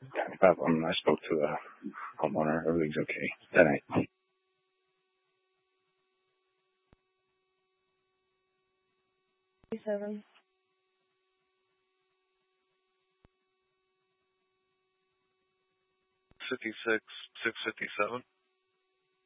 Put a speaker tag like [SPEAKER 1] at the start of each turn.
[SPEAKER 1] I spoke to the homeowner. Everything's okay. That night.
[SPEAKER 2] 7.
[SPEAKER 3] 56, 657.